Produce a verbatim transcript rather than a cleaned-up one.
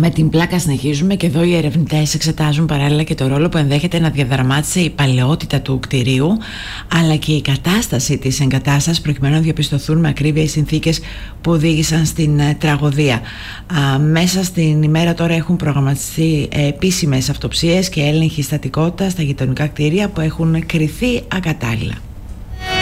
Με την πλάκα συνεχίζουμε και εδώ οι ερευνητές εξετάζουν παράλληλα και το ρόλο που ενδέχεται να διαδραμάτισε η παλαιότητα του κτηρίου, αλλά και η κατάσταση της εγκατάστασης, προκειμένου να διαπιστωθούν με ακρίβεια οι συνθήκες που οδήγησαν στην ε, τραγωδία. Α, μέσα στην ημέρα τώρα έχουν προγραμματιστεί ε, επίσημες αυτοψίες και έλεγχοι στατικότητας στα γειτονικά κτίρια που έχουν κριθεί ακατάλληλα.